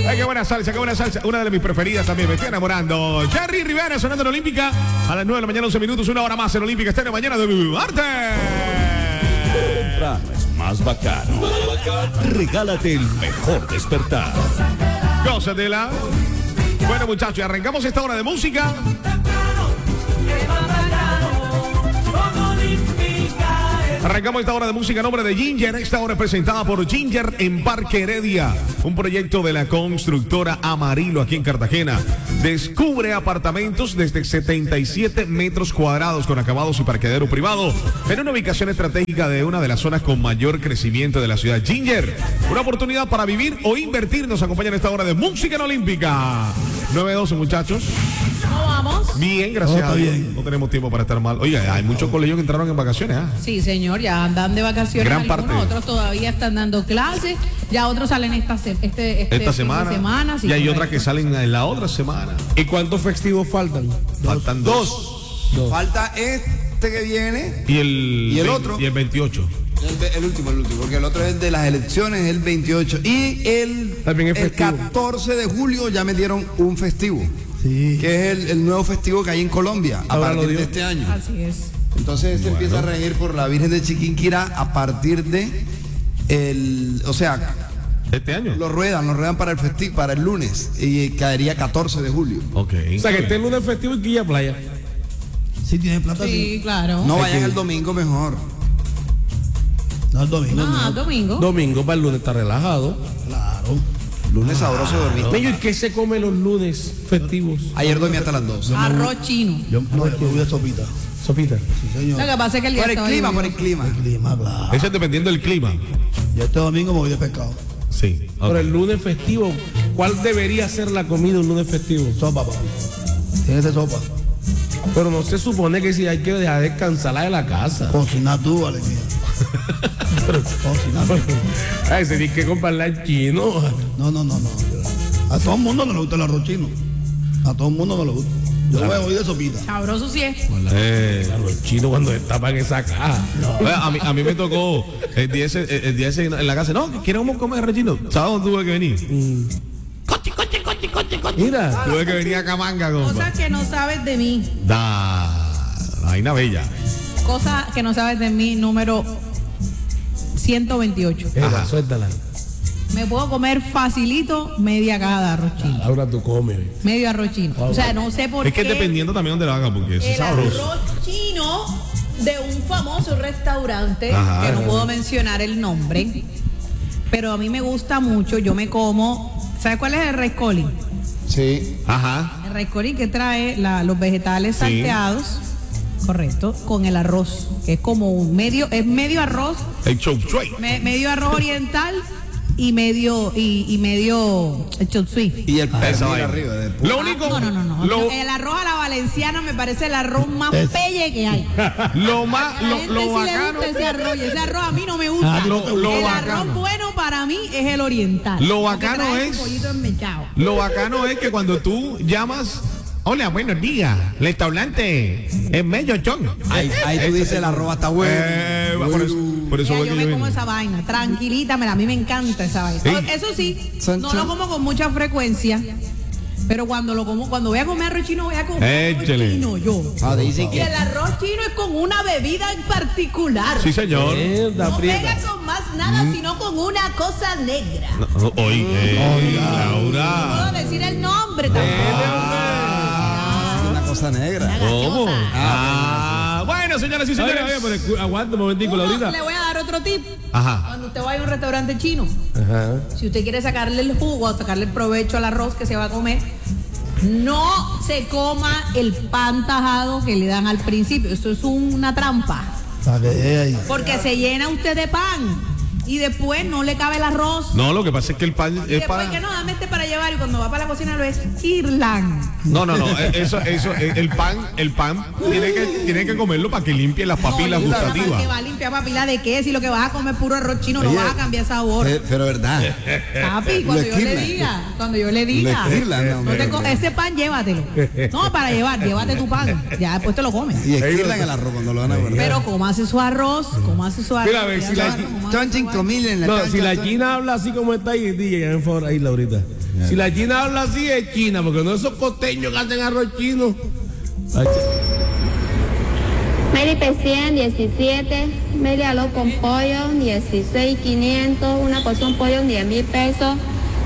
Ay, qué buena salsa, qué buena salsa. Una de mis preferidas también, me estoy enamorando. Jerry Rivera sonando en Olímpica a las 9 de la mañana, 11 minutos, una hora más en Olímpica. Está en la mañana de arte. Temprano es más bacano. Regálate el mejor despertar. Gózatela. Bueno, muchachos, arrancamos esta hora de música. Arrancamos esta hora de música a nombre de Ginger. Esta hora es presentada por Ginger en Parque Heredia, un proyecto de la constructora Amarillo aquí en Cartagena. Descubre apartamentos desde 77 metros cuadrados con acabados y parqueadero privado en una ubicación estratégica de una de las zonas con mayor crecimiento de la ciudad. Ginger, una oportunidad para vivir o invertir. Nos acompaña en esta hora de música en Olímpica. 9-12, muchachos. ¿Cómo vamos? Bien, gracias a Dios. bien. No tenemos tiempo para estar mal. Oye, hay muchos colegios que entraron en vacaciones. Sí, señor, ya andan de vacaciones. Gran algunos, parte. otros todavía están dando clases. Ya otros salen esta Esta fin de semana. sí, Y hay correcto. otras que salen en la otra semana. ¿Y cuántos festivos faltan? Faltan dos. Falta este que viene Y el otro. Y el 28. el último, porque el otro es de las elecciones, el 28. Y También es el festivo. 14 de julio ya metieron un festivo. Sí. Que es el nuevo festivo que hay en Colombia a Ahora lo partir de dio. este año. Así es. Entonces se empieza a regir por la Virgen de Chiquinquirá a partir de ¿Este año? lo ruedan para el festivo, para el lunes y caería 14 de julio. Ok. O sea, que esté el lunes festivo y Quilla Playa. Sí, tiene plata. Sí, claro. No vayan el domingo mejor. No, el domingo. Ah, domingo. Domingo para el lunes está relajado. Claro. Lunes sabroso dormir. Mello, ¿y qué se come los lunes festivos? Ayer dormí hasta las 2. Arroz chino. Yo me voy de sopita. Sopita. Sí, señor. Lo que pasa es que el día Por el estaba clima, lluvioso. por el clima. El clima, claro. Eso es dependiendo del clima. Yo este domingo me voy de pescado. Sí. ok. Por el lunes festivo, ¿cuál debería ser la comida un lunes festivo? Sopa, papá. Tiene que ser sopa. Pero no se supone que si hay que dejar descansarla de la casa. Cocinar tú, vale, mía. Cocinar. Ay, se tiene que comprarla al chino. No. A todo el mundo no le gusta el arroz chino. A todo el mundo no le gusta. Yo me voy de sopita. Sabroso sí es. Claro, el chino cuando destapan esa caja. A mí me tocó el día ese en la casa. No, queremos comer arroz chino. ¿Sabes dónde tuve que venir? Mira, Tuve que venir a Camanga, compa. Cosas que no sabes de mí. La vaina bella. Cosas que no sabes de mí, número 128. Eva, suéltala. Me puedo comer facilito media caja de arroz chino. Ahora tú comes. Medio arroz chino. O sea, no sé por Es que qué. dependiendo también donde lo hagan, porque es El sabroso. arroz chino de un famoso restaurante, Ajá, que no ajá. puedo mencionar el nombre, pero a mí me gusta mucho. Yo me como. ¿Sabes cuál es el rice coli? Sí. Ajá. El rice coli que trae los vegetales Sí. salteados, correcto, con el arroz, que es como un medio arroz, El chop suey. medio arroz oriental y medio chop suey. Y el Esa pernil vaina. arriba. Lo único. No. Lo, El arroz a la valenciana me parece el arroz más pelle que hay. lo más. A la gente Lo sí le bacano. gusta ese arroz, y ese arroz a mí no me gusta. lo el bacano. arroz bueno para mí es el oriental. Lo porque bacano trae es- su pollito enmechado. Lo bacano es que cuando tú llamas. Hola, buenos días. Restaurante en medio chon. Ahí tú dices el arroz está bueno. Por eso Mira, fue yo que me yo como vine. esa vaina, tranquilita, a mí me encanta esa vaina. Sí. Eso sí, Son- no son- lo como con mucha frecuencia, pero cuando voy a comer arroz chino, voy a comer arroz Échale. chino yo. Dicen Y que el arroz chino es con una bebida en particular. Sí, señor. Mierda, No aprieta. pega con más nada, sino con una cosa negra. Laura. Puedo decir el nombre también. una cosa negra. Una ¿Cómo? gaseosa. Bueno, señoras y Oye, señores. pero aguanta un momentico, Uno, Laurita. le voy a dar otro tip. Ajá. Cuando usted vaya a un restaurante chino, Ajá. si usted quiere sacarle el jugo o sacarle el provecho al arroz que se va a comer, no se coma el pan tajado que le dan al principio. Eso es una trampa. Para que llegue ahí. Porque se llena usted de pan y después no le cabe el arroz. No, lo que pasa es que el pan Y es después para. que no, dame este para llevar, y cuando va para la cocina lo es Irland. No, eso, el pan tiene que comerlo para que limpie las papilas Que gustativas. va a limpiar papila de qué, si lo que vas a comer es puro arroz chino, no Oye, vas a cambiar sabor. Pero verdad. Papi, cuando yo le diga, ese pan llévatelo. No, para llevar, llévate tu pan. Ya después te lo comes. Y esquilan el arroz cuando lo van a guardar. Pero cómo hace su arroz, Mira, a ver si la- Chon, chin, 4.000 en la No, cancha. si la China habla así como está ahí, DJ, en favor, ahí, Laurita. Si la China habla así, es China, porque no esos costeños que hacen arroz chino. Media 100, 17, media arroz con pollo, 16,500, una porción pollo, 10,000 pesos,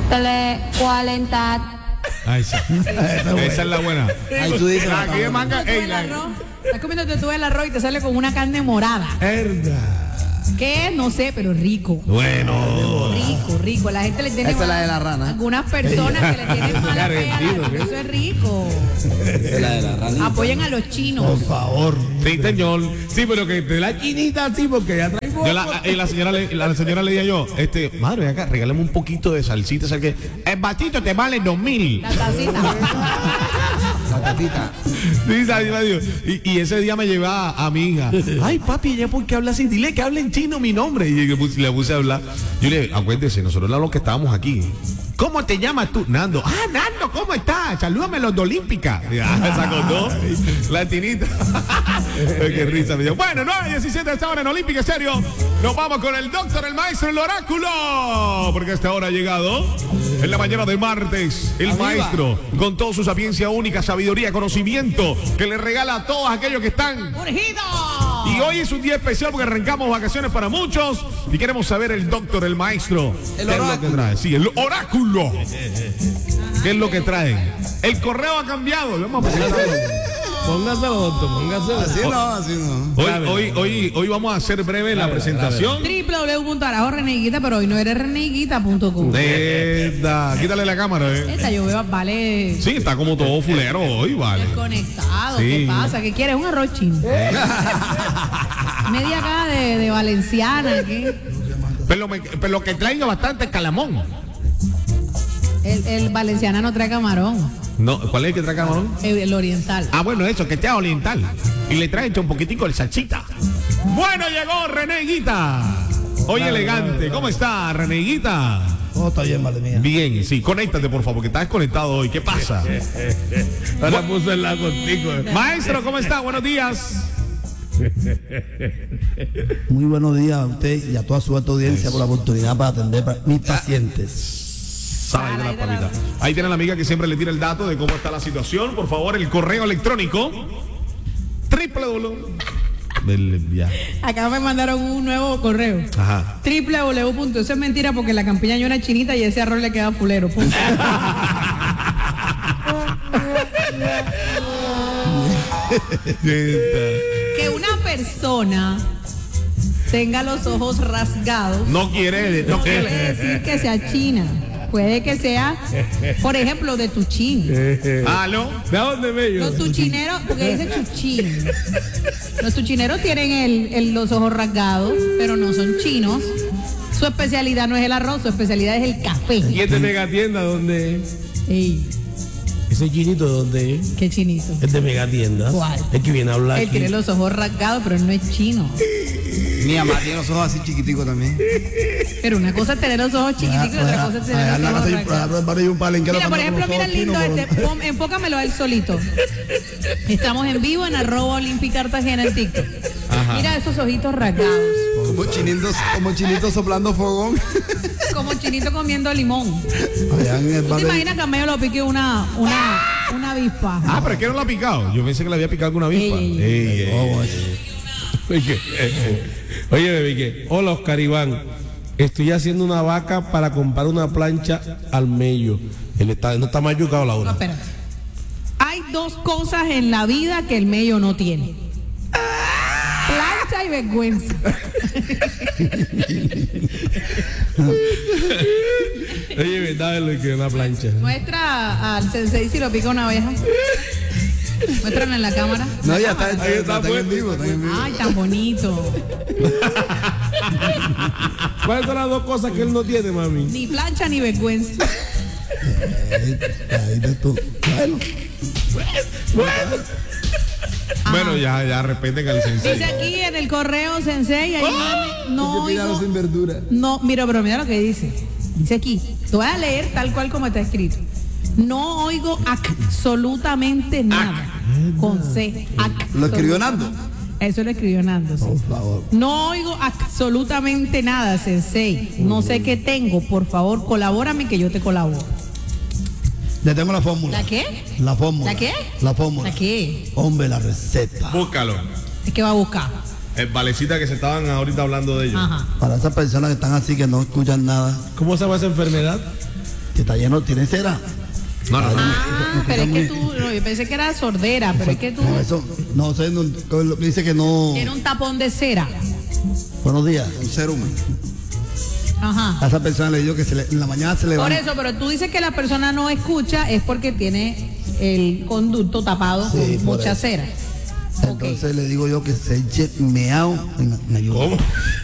40. Ahí sí. Esa es la buena. Ahí tú dices, Aquí de manga. Tú el arroz, estás comiéndote tú el arroz y te sale con una carne morada. ¿Qué? No sé, pero rico. Bueno. Rico. La gente le tiene Esa es la de la rana. Algunas personas que le tienen mala fe a la- eso es rico. Esa es la de la rana. Apoyen a los chinos. Por favor. Sí, señor. Sí, pero que te la chinita así, porque ya trae Yo la señora le dije yo, madre, ven acá, regálame un poquito de salsita, ¿sabes qué? El batito te vale 2,000. La tacita. La tatita. Sí, ¿sabes? Y ese día me llevaba a mi hija. Ay, papi, ¿ya por qué habla así? Dile que hable en chino mi nombre. Y le puse a hablar. Yo le dije, acuérdese, nosotros los que estábamos aquí. ¿Cómo te llamas tú? Nando. Ah, Nando, ¿cómo estás? Salúdame a los de Olímpica. Ya, se acordó. Latinita. Qué risa me dio. Bueno, 9:17 esta hora en Olímpica, serio. Nos vamos con el doctor, el maestro, el oráculo. Porque a esta hora ha llegado, en la mañana de martes, el maestro, con toda su sapiencia única, sabiduría, conocimiento, que le regala a todos aquellos que están. ¡Urgido! Y hoy es un día especial porque arrancamos vacaciones para muchos y queremos saber el doctor, el maestro, El ¿qué es lo que oráculo. trae? Sí, el oráculo. ¿Qué es lo que traen? El correo ha cambiado. Vamos a presentarlo. Póngaselo, doctor, póngaselo. Así no. Hoy vamos a hacer breve la presentación. www.arajorreneguita, pero hoy no eres reneguita.com. Quítale la cámara, Esta yo veo, vale. Sí, está como todo fulero hoy, vale. Desconectado. Sí. ¿Qué pasa? ¿Qué quieres? Un arroz chino. Media acá de valenciana. ¿Qué? Pero lo que traigo bastante calamón. El valenciana no trae camarón. No, ¿cuál es el que trae camarón? El oriental. Ah, bueno, eso, que sea oriental. Y le trae un poquitico de salsita. Bueno, llegó Reneguita. Hoy elegante. ¿Cómo está, Reneguita? Oh, está bien, madre mía. Bien, sí, conéctate, por favor, que estás desconectado hoy. ¿Qué pasa? Ahora puse el lado contigo. Maestro, ¿cómo está? Buenos días. Muy buenos días a usted y a toda su alta audiencia por la oportunidad para atender a mis pacientes. Ahí tiene la amiga que siempre le tira el dato de cómo está la situación. Por favor, el correo electrónico Acá me mandaron un nuevo correo. Ajá. www. Eso es mentira porque la campiña hay una chinita y ese arroz le queda fulero. Punto. Que una persona tenga los ojos rasgados No quiere. no quiere decir que sea china. Puede que sea, por ejemplo, de Tuchín. ¿Aló? ¿De dónde bello? Los tuchineros, porque dice Chuchín. Los tuchineros tienen los ojos rasgados, pero no son chinos. Su especialidad no es el arroz, su especialidad es el café. ¿Y es de Megatienda dónde? Ey, Ese chinito dónde es? qué chinito. Es de Megatienda. ¿Cuál? Es que viene a hablar Él aquí. tiene los ojos rasgados, pero él no es chino. Mi mamá tiene los ojos así chiquiticos también. Pero una cosa es tener los ojos chiquiticos y otra cosa es tener los ojos rasgados. Mira, por ejemplo, mira el lindo enfócamelo a él solito. Estamos en vivo en @Olímpica Cartagena en TikTok. Mira esos ojitos rasgados. Como chinitos soplando fogón. Como chinito comiendo limón. Allá en el ¿Tú te barrio. imaginas que a medio lo pique una avispa? Ah, pero es que no la ha picado. Yo pensé que la había picado con una avispa. Oye, bebé, que hola Oscar Iván, estoy haciendo una vaca para comprar una plancha al mello. Él no está mayucado, No, Laura. espérate. Hay dos cosas en la vida que el medio no tiene: plancha y vergüenza. Oye, verdad lo que es una plancha. Muestra al sensei si lo pica una abeja. Muéstralo en la cámara. No, ya está, Ahí está está en vivo, está en vivo. Ay, tan bonito. ¿Cuáles son las dos cosas que él no tiene, mami? Ni plancha ni vergüenza. Ahí de tú. Bueno, ya respeten al sensei. Dice aquí en el correo sensei, ahí no Pídalo oigo. sin verdura. No, mira, pero mira lo que dice. Dice aquí, te voy a leer tal cual como está escrito. No oigo absolutamente nada. Con C. Lo escribió Nando. Eso lo escribió Nando. Sí. Por favor. No oigo absolutamente nada, Sensei. No sé qué tengo. Por favor, colabórame que yo te colaboro. Le tengo la fórmula. ¿La qué? La fórmula. ¿La qué? La fórmula. ¿La qué? Hombre, la receta. Búscalo. ¿Es que va a buscar? Valecita, que se estaban ahorita hablando de ellos. Ajá. Para esas personas que están así, que no escuchan nada, ¿Cómo se llama esa enfermedad? que está lleno, tiene cera. No. Ah, pero es que tú, no, yo pensé que era sordera, pero es que tú No, eso, no sé, dice que no. tienes un tapón de cera. Buenos días. Un cerumen. Ajá. A esa persona le digo que en la mañana se Por levanta. eso, pero tú dices que la persona no escucha es porque tiene el conducto tapado Sí, con por mucha eso. cera. Entonces le digo yo que se eche meao en ayuda. ¿Cómo?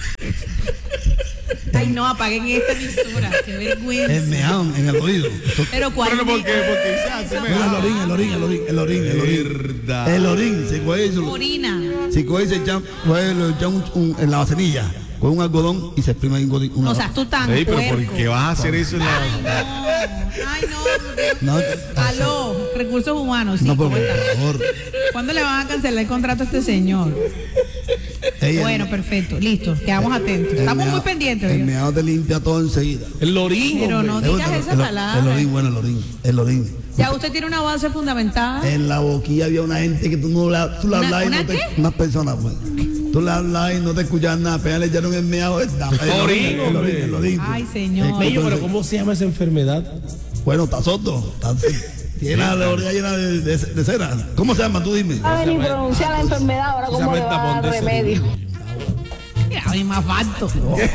Ay, no, apaguen esta emisora, qué El vergüenza. meao en el oído. Pero ¿cuál? Pero ¿por qué? Porque se hace El orín. Verdad. El orín, se coge eso. Orina. Si coge y se echa, lo echa en la vasenilla, con un algodón y se exprime una. O sea, tú tan Ey, pero ¿por puerco. qué vas a hacer eso en la... Ay, no. No, Aló, recursos humanos, sí, no, por ¿cómo está? favor. ¿Cuándo le van a cancelar el contrato a este señor? Ella- Bueno, perfecto, listo, quedamos atentos. Estamos muy pendientes. El oiga. meao te limpia todo enseguida. El orín, Pero hombre. no digas esa El palabra. orín, bueno, el orín. Ya usted tiene una base fundamentada. En la boquilla había una gente que tú le hablabas y ¿Una no te. qué? Unas personas, pues. Tú le hablabas y no te escuchabas nada, apenas le echaron el meao. El hombre. orín. Ay, señor. Mello, pero ¿cómo se llama esa enfermedad? Bueno, está sordo. Tiene la oreja llena de cera. ¿Cómo se llama? Tú dime. sabe ni pronunciar la enfermedad, ahora Se cómo llama le el va a tapón dar de remedio. Mira, hay más falto.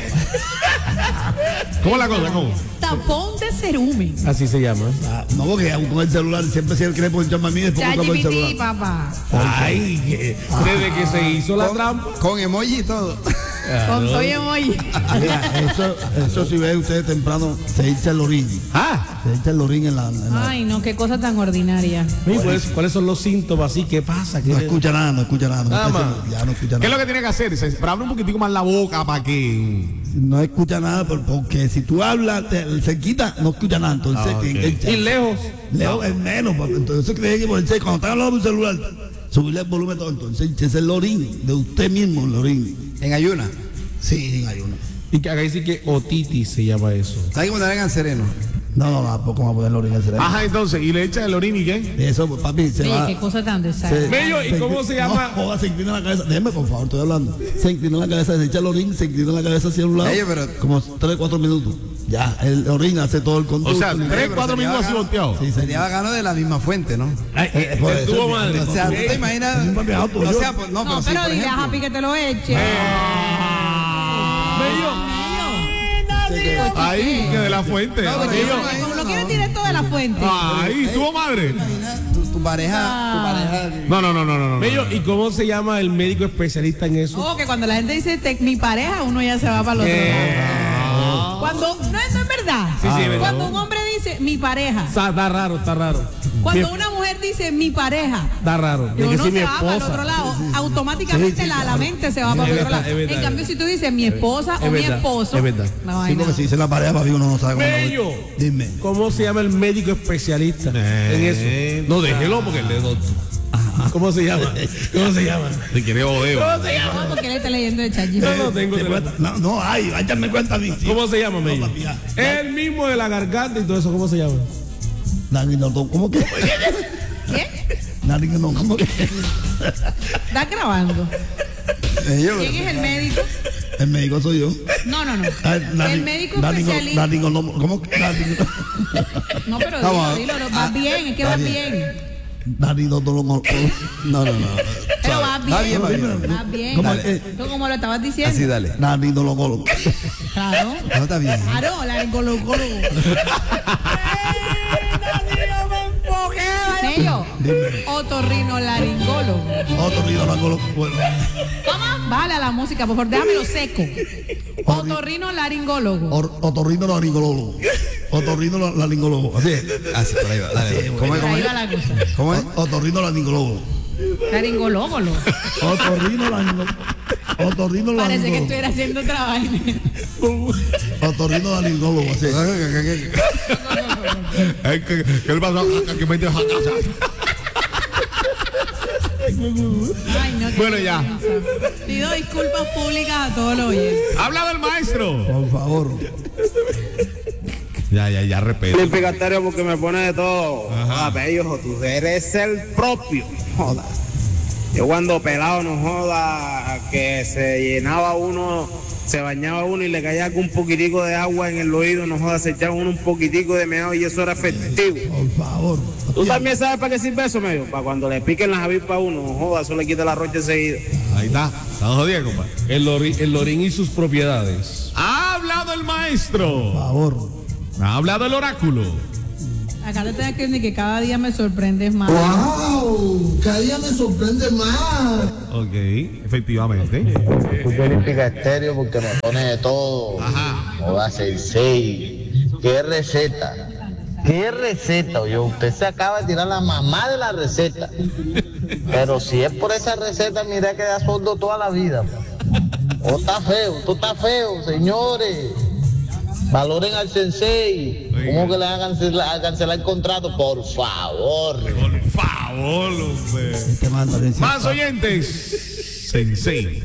¿Cómo la cosa? ¿Cómo? Tapón de cerumen. Así se llama. Ah, no, porque aún con el celular siempre se quiere poncharme a mí después busca por el ChatGPT, celular. papá. Ay, desde que se hizo la trampa. Con emoji y todo. Con soy emoji. Mira, eso si ve ustedes temprano, se echa el orín. Se echa el orín en la. Ay, no, qué cosa tan ordinaria. Oye, ¿cuáles son los síntomas? Así, ¿qué pasa? ¿Qué No escucha nada. Nada más. Ya no escucha ¿Qué es lo nada. que tiene que hacer? Pero abre un poquitico más la boca para que... No escucha nada porque si tú hablas cerquita, no escucha nada. Entonces, ok. echa. Y lejos. Leo es menos, porque entonces cree que por cuando están hablando por el celular, subirle el volumen todo, entonces ese es el orín de usted mismo, el orín. En ayuna. Sí, hay uno. Y que acá dice que otitis se llama eso. ¿Sabes cómo te en sereno? No, tampoco vamos a poner el orín al cerebro. Ajá, entonces, y le echa el orín y qué? Eso, pues, papi, se Oye, va. qué cosa tan desagradable. Mello, ¿y cómo se llama? No, joda, se inclina la cabeza. Déjeme, por favor, estoy hablando. Se inclina la cabeza, se echa el orín, se inclina la cabeza hacia un lado. Ellos, pero- Como 3 o 4 minutos. Ya, el orín hace todo el conducto. O sea, 3, pero 4 sería minutos así bacano. volteado. Sí, Sería bacano de la misma fuente, ¿no? Ay, por eso tuvo es madre. bien. O sea, tú te imaginas. Un papi auto, O yo. sea, pues, no, No, pero sí, pero por dile a ejemplo. Happy que te lo eche. Ahí, que de la fuente. No, pero Aquello. eso no Como lo quieren directo de la fuente. Ahí, tuvo madre. Tu pareja. No. Mello, ¿y cómo se llama el médico especialista en eso? Ojo que cuando la gente dice mi pareja, uno ya se va para el otro lado. Cuando, no, eso es verdad. Sí, es verdad. Cuando un hombre dice mi pareja, Está raro, está raro. cuando una mujer dice mi pareja, Está raro. y Tiene que uno ser mi se va para el otro esposa. lado, automáticamente la mente se va para el otro lado. es verdad. En cambio, si tú dices mi esposa Es o mi verdad, esposo, es verdad. no Sí, hay porque nada. si dice la pareja, papi, uno no sabe cómo. Mello. Dime. ¿Cómo se llama el médico especialista en eso? No, déjelo porque le doy. ¿Cómo se llama? ¿Cómo se llama? Te quiere odeo. ¿Cómo se llama? No, porque él está leyendo de ChatGPT. No tengo ¿Te teléfono. cuenta? No, ay, échame cuenta a mí. Sí. ¿Cómo se llama, Mello? papi, ya. El mismo de la garganta y todo eso, ¿cómo se llama? ¿Cómo que? ¿Qué? No, ¿cómo que? ¿Estás grabando? ¿Quién es el médico? El médico soy yo. No. Ah, El médico especialista. ¿Cómo que? No, pero Vamos, dilo, vas bien, es que vas bien. No. No. Pero vas Va bien, va bien. bien. Vas bien. ¿Cómo Tú como lo estabas diciendo. Así, dale. Laringólogo. Claro. No, está bien. Claro, laringólogo. Mello, otorrinolaringólogo. Otro laringólogo. Bueno, ¿Cómo? Bájale a la música, por favor, déjamelo seco. Otorrinolaringólogo. otorrinolaringólogo. Otorrinolaringólogo. Así es. Así, por ahí va. Dale. ¿Cómo Por es? ahí va la cosa. ¿Cómo es? Otorrinolaringólogo. Laringológolo. Otorrinolaringólogo. Parece que estuviera haciendo otra vaina. Otorrinolaringólogo. Así es. ¿Qué le pasó? Que mete Ay, no, Bueno, ya. Pido disculpas públicas a todos los oyentes. Ha hablado el maestro. Por favor. Ya, repito. Limpicaterio porque me pone de todo. Joda, Pello, tú eres el propio. Joda. Yo cuando pelado, no joda, que se llenaba uno, se bañaba uno y le caía algún poquitico de agua en el oído, no joda, se echaba uno un poquitico de meado y eso era efectivo. Por favor. ¿Tú también sabes para qué sirve eso, medio? Para cuando le piquen las avispas a uno, no joda, eso le quita la rocha enseguida. Ahí está. Estamos jodiendo, compadre. El lorín y sus propiedades. Ha hablado el maestro. Por favor. Ha hablado el oráculo. Acá te tengo que decir que cada día me sorprendes más. ¡Wow! Cada día me sorprende más. Ok, efectivamente. Yo Olímpica Estéreo porque me pone de todo. Ajá. Joda, Sensei. ¿Qué receta? ¿Qué receta? Oye, usted se acaba de tirar la mamá de la receta. Pero si es por esa receta, mira que da sordo toda la vida. Oh, está feo, señores. Valoren al Sensei. ¿Cómo que le van a cancelar el contrato? Por favor. Por favor, hombre. Más oyentes. Sensei.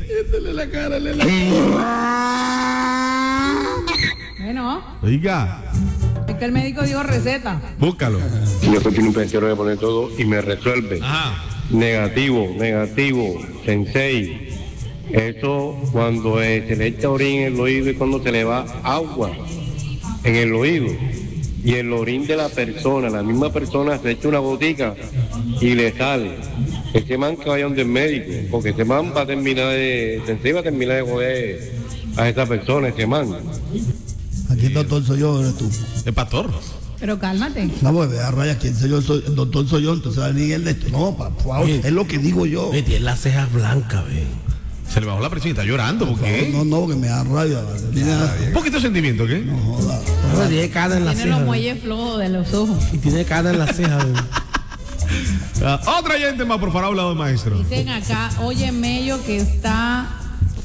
Bueno, Oiga, es que el médico dijo receta. búscalo. Yo soy un pensiero de poner todo y me resuelve. Ajá. Negativo, Sensei. Eso cuando se le echa orín en el oído y cuando se le va agua en el oído. Y el orín de la persona, la misma persona se echa una botica y le sale. Ese man que vaya donde el médico, porque ese man va a terminar Sensei va a terminar de joder a esa persona, ese man. Aquí el doctor soy yo, eres tú. El pastor. Pero cálmate. No, pues vea, Raya, ¿quién soy yo? El doctor soy yo, entonces ni el de esto. No, por favor, es lo que digo yo. Tiene las cejas blancas, ve. Se le bajó la presión, está llorando, ¿por qué? No, porque me da rabia. Un poquito de sentimiento, ¿qué? No joda. Tiene cara en las Tiene los cejas. muelles flojos de los ojos. Y tiene cara en las cejas, ve. Otra oyente más, por favor, ha hablado el maestro. Dicen acá, oye, Mello, que está...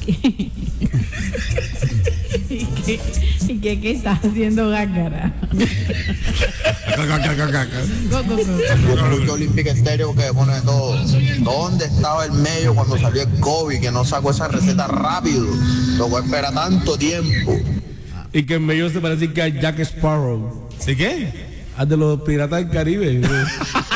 ¿Y qué está haciendo gácara? Yo Olímpica Estéreo que pone de todo. ¿Dónde estaba el medio cuando salió el COVID? Que no sacó esa receta rápido. Tocó esperar tanto tiempo. Y que en medio se parece que a Jack Sparrow. ¿Y qué? Al de los piratas del Caribe.